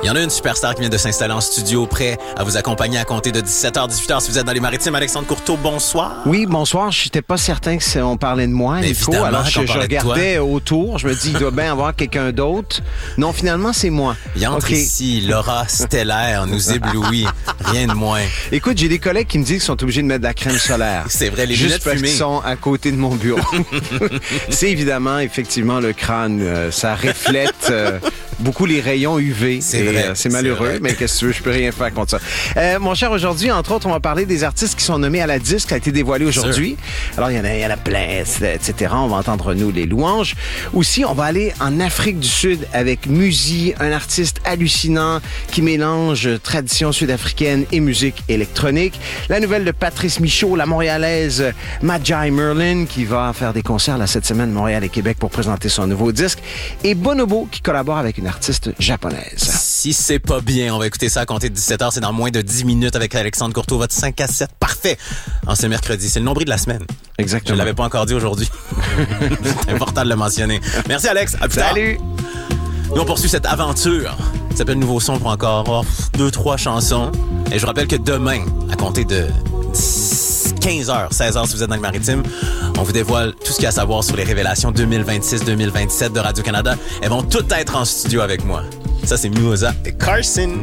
Il y en a une superstar qui vient de s'installer en studio, prêt à vous accompagner à compter de 17h, 18h si vous êtes dans les Maritimes. Alexandre Courteau, bonsoir. Oui, bonsoir. Je n'étais pas certain qu'on parlait de moi, Nico. Alors, je regardais autour. Je me dis, il doit bien avoir quelqu'un d'autre. Non, finalement, c'est moi. Il entre ici, l'aura stellaire nous éblouit. Rien de moins. Écoute, j'ai des collègues qui me disent qu'ils sont obligés de mettre de la crème solaire. C'est vrai, les juste lunettes parce fumées. qu'ils sont à côté de mon bureau. C'est évidemment, effectivement, le crâne. Ça reflète beaucoup les rayons UV. C'est vrai. C'est malheureux, vrai. Mais qu'est-ce que tu veux, je peux rien faire contre ça. Mon cher, aujourd'hui, entre autres, on va parler des artistes qui sont nommés à la disque, qui a été dévoilé aujourd'hui. Alors, il y en a plein, etc. On va entendre, nous, les louanges. Aussi, on va aller en Afrique du Sud avec Musi, un artiste hallucinant qui mélange tradition sud-africaine et musique électronique. La nouvelle de Patrice Michaud, la Montréalaise Magi Merlin, qui va faire des concerts là, cette semaine, Montréal et Québec, pour présenter son nouveau disque. Et Bonobo, qui collabore avec une artiste japonaise. Si c'est pas bien, on va écouter ça à compter de 17h. C'est dans moins de 10 minutes avec Alexandre Courteau, votre 5 à 7. Parfait! En ce mercredi. C'est le nombril de la semaine. Exactement. Je l'avais pas encore dit aujourd'hui. C'est important de le mentionner. Merci, Alex. À plus tard. Salut! Nous, on poursuit cette aventure. Ça s'appelle Nouveau Son pour encore 2-3 chansons. Et je vous rappelle que demain, à compter de 15h, 16h si vous êtes dans le Maritime, on vous dévoile tout ce qu'il y a à savoir sur les révélations 2026-2027 de Radio-Canada. Elles vont toutes être en studio avec moi. Ça, c'est Mimosa et Carson.